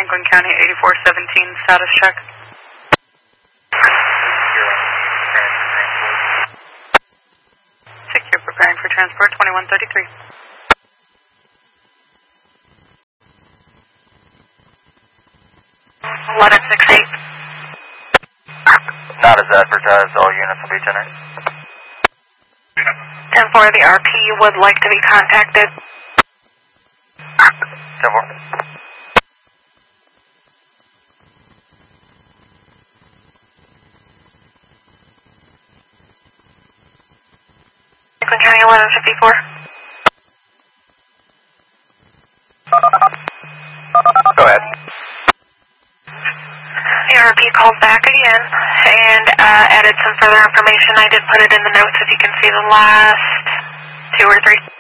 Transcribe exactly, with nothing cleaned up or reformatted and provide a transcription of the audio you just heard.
Franklin County, eighty-four seventeen, status check. Secure, preparing for transport, twenty-one thirty-three. eleven sixty-eight. Not as advertised, all units will be ten eight. ten four, the R P would like to be contacted. ten four. Franklin County, eleven fifty-four. Go ahead. The R P called back again and uh, added some further information. I did put it in the notes if you can see the last two or three.